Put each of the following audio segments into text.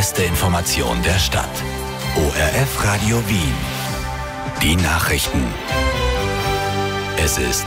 beste Information der Stadt. ORF Radio Wien. Die Nachrichten. Es ist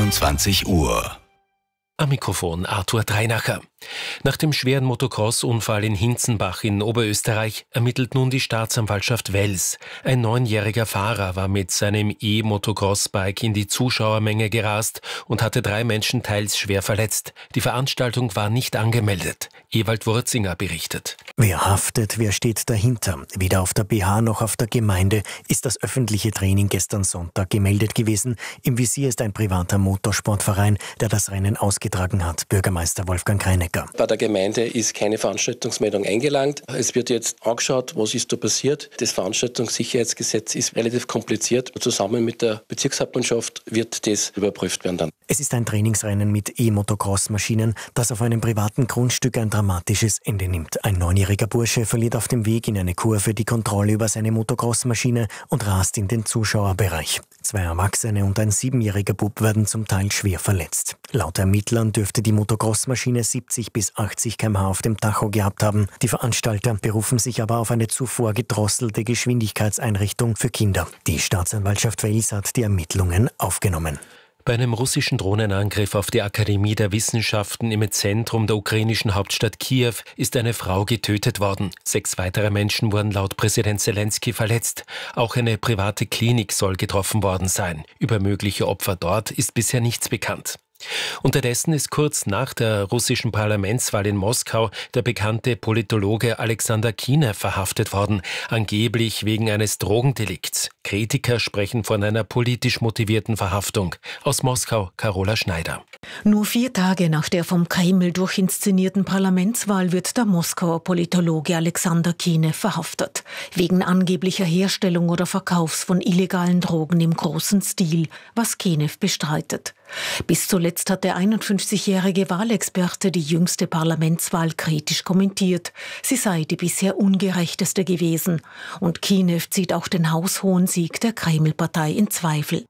21 Uhr. Am Mikrofon Arthur Dreinacher. Nach dem schweren Motocross-Unfall in Hinzenbach in Oberösterreich ermittelt nun die Staatsanwaltschaft Wels. Ein 9-jähriger Fahrer war mit seinem E-Motocross-Bike in die Zuschauermenge gerast und hatte 3 Menschen teils schwer verletzt. Die Veranstaltung war nicht angemeldet. Ewald Wurzinger berichtet. Wer haftet, wer steht dahinter? Weder auf der BH noch auf der Gemeinde ist das öffentliche Training gestern Sonntag gemeldet gewesen. Im Visier ist ein privater Motorsportverein, der das Rennen ausgetragen hat. Bürgermeister Wolfgang Kreinecker. Bei der Gemeinde ist keine Veranstaltungsmeldung eingelangt. Es wird jetzt angeschaut, was ist da passiert. Das Veranstaltungssicherheitsgesetz ist relativ kompliziert. Zusammen mit der Bezirkshauptmannschaft wird das überprüft werden dann. Es ist ein Trainingsrennen mit E-Motocross-Maschinen, das auf einem privaten Grundstück ein dramatisches Ende nimmt. Ein 9-jähriger Bursche verliert auf dem Weg in eine Kurve die Kontrolle über seine Motocross-Maschine und rast in den Zuschauerbereich. 2 Erwachsene und ein 7-jähriger Bub werden zum Teil schwer verletzt. Laut Ermittlern dürfte die Motocross-Maschine 70 bis 80 km/h auf dem Tacho gehabt haben. Die Veranstalter berufen sich aber auf eine zuvor gedrosselte Geschwindigkeitseinrichtung für Kinder. Die Staatsanwaltschaft Wels hat die Ermittlungen aufgenommen. Bei einem russischen Drohnenangriff auf die Akademie der Wissenschaften im Zentrum der ukrainischen Hauptstadt Kiew ist eine Frau getötet worden. 6 weitere Menschen wurden laut Präsident Zelensky verletzt. Auch eine private Klinik soll getroffen worden sein. Über mögliche Opfer dort ist bisher nichts bekannt. Unterdessen ist kurz nach der russischen Parlamentswahl in Moskau der bekannte Politologe Alexander Kinew verhaftet worden, angeblich wegen eines Drogendelikts. Kritiker sprechen von einer politisch motivierten Verhaftung. Aus Moskau, Carola Schneider. Nur 4 Tage nach der vom Kreml durchinszenierten Parlamentswahl wird der Moskauer Politologe Alexander Kinew verhaftet. Wegen angeblicher Herstellung oder Verkaufs von illegalen Drogen im großen Stil, was Kinew bestreitet. Bis zuletzt hat der 51-jährige Wahlexperte die jüngste Parlamentswahl kritisch kommentiert. Sie sei die bisher ungerechteste gewesen. Und Kinew zieht auch den haushohen Sieg der Kreml-Partei in Zweifel.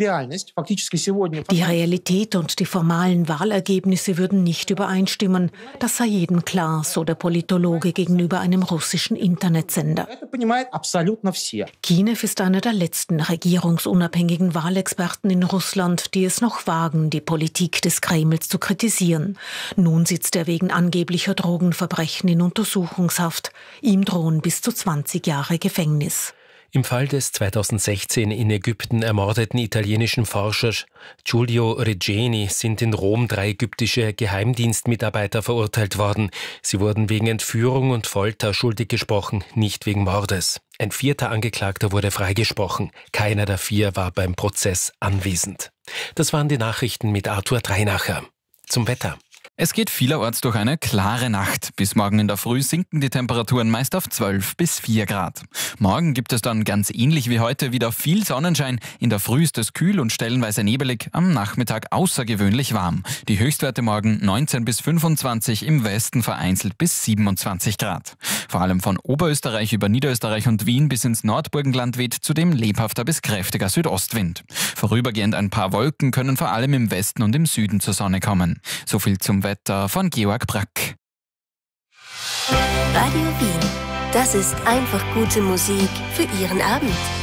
Die Realität und die formalen Wahlergebnisse würden nicht übereinstimmen. Das sei jedem klar, so der Politologe gegenüber einem russischen Internetsender. Kinew ist einer der letzten regierungsunabhängigen Wahlexperten in Russland, die es noch wagen, die Politik des Kremls zu kritisieren. Nun sitzt er wegen angeblicher Drogenverbrechen in Untersuchungshaft. Ihm drohen bis zu 20 Jahre Gefängnis. Im Fall des 2016 in Ägypten ermordeten italienischen Forschers Giulio Regeni sind in Rom 3 ägyptische Geheimdienstmitarbeiter verurteilt worden. Sie wurden wegen Entführung und Folter schuldig gesprochen, nicht wegen Mordes. Ein 4. Angeklagter wurde freigesprochen. Keiner der 4 war beim Prozess anwesend. Das waren die Nachrichten mit Arthur Dreinacher. Zum Wetter. Es geht vielerorts durch eine klare Nacht. Bis morgen in der Früh sinken die Temperaturen meist auf 12 bis 4 Grad. Morgen gibt es dann ganz ähnlich wie heute wieder viel Sonnenschein. In der Früh ist es kühl und stellenweise nebelig, am Nachmittag außergewöhnlich warm. Die Höchstwerte morgen 19 bis 25, im Westen vereinzelt bis 27 Grad. Vor allem von Oberösterreich über Niederösterreich und Wien bis ins Nordburgenland weht zudem lebhafter bis kräftiger Südostwind. Vorübergehend ein paar Wolken können vor allem im Westen und im Süden zur Sonne kommen. So viel zum Wetter von Georg Brack. Radio Wien. Das ist einfach gute Musik für Ihren Abend.